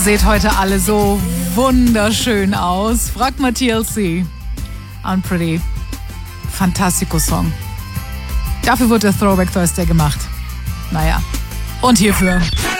Seht heute alle so wunderschön aus. Fragt mal TLC. Unpretty. Fantastico-Song. Dafür wird der Throwback Thursday gemacht. Naja. Und hierfür.